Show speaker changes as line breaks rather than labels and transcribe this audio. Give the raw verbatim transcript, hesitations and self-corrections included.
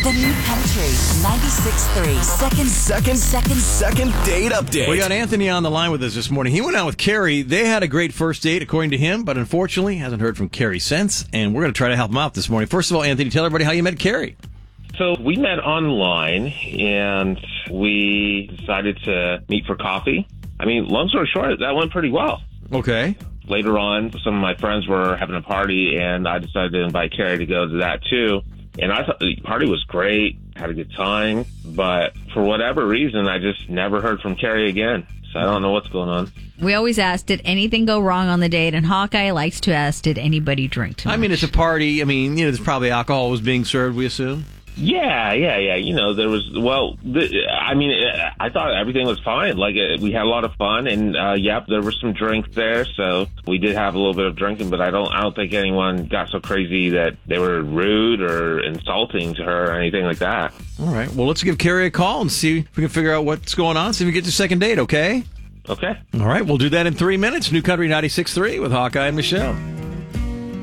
The New Country ninety-six point three. Second, second, second, second date update.
We got Anthony on the line with us this morning. He went out with Carrie. They had a great first date, according to him, but unfortunately hasn't heard from Carrie since, and we're going to try to help him out this morning. First of all, Anthony, tell everybody how you met Carrie.
So we met online, and we decided to meet for coffee. I mean, long story short, that went pretty well.
Okay.
Later on, some of my friends were having a party, and I decided to invite Carrie to go to that, too. And I thought the party was great, had a good time, but for whatever reason, I just never heard from Carrie again. So I don't know what's going on.
We always ask, did anything go wrong on the date? And Hawkeye likes to ask, did anybody drink too much?
I mean, it's a party. I mean, you know, there's probably alcohol was being served, we assume.
Yeah, yeah, yeah. You know, there was, well, the, I mean, I thought everything was fine. Like, we had a lot of fun, and, uh, yep, there were some drinks there, so we did have a little bit of drinking, but I don't, I don't think anyone got so crazy that they were rude or insulting to her or anything like that.
All right. Well, let's give Carrie a call and see if we can figure out what's going on, see if we get to second date, okay?
Okay.
All right. We'll do that in three minutes. New Country ninety-six point three with Hawkeye and Michelle.